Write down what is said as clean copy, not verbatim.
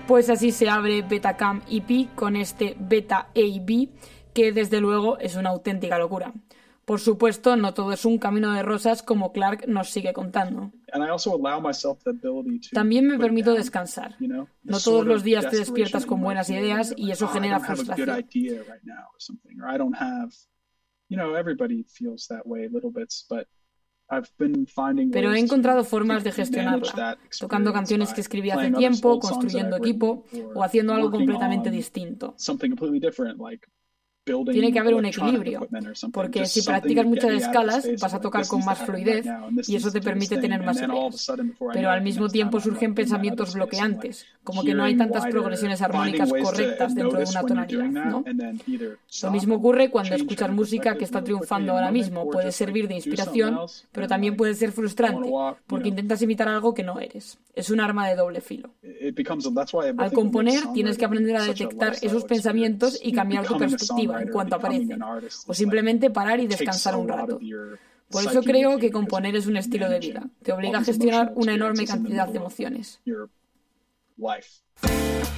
Pues así se abre Betacam EP con este Beta AB, que desde luego es una auténtica locura. Por supuesto, no todo es un camino de rosas, como Clark nos sigue contando. También me permito descansar. No todos los días te despiertas con buenas ideas y eso genera frustración. Pero he encontrado formas de gestionarla, tocando canciones que escribí hace tiempo, construyendo equipo o haciendo algo completamente distinto. Tiene que haber un equilibrio, porque si practicas muchas escalas vas a tocar con más fluidez y eso te permite tener más ideas. Pero al mismo tiempo surgen pensamientos bloqueantes, como que no hay tantas progresiones armónicas correctas dentro de una tonalidad, ¿no? Lo mismo ocurre cuando escuchas música que está triunfando ahora mismo. Puede servir de inspiración, pero también puede ser frustrante, porque intentas imitar algo que no eres. Es un arma de doble filo. Al componer tienes que aprender a detectar esos pensamientos y cambiar tu perspectiva en cuanto aparecen, o simplemente parar y descansar un rato. Por eso creo que componer es un estilo de vida. Te obliga a gestionar una enorme cantidad de emociones.